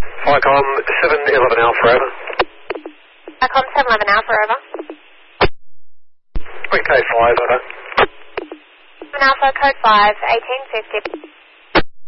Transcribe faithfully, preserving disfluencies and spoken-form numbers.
Vicom seven eleven Alpha, over. Vicom seven eleven Alpha, over. Quick code five, over. seven Alpha, code five, eighteen fifty.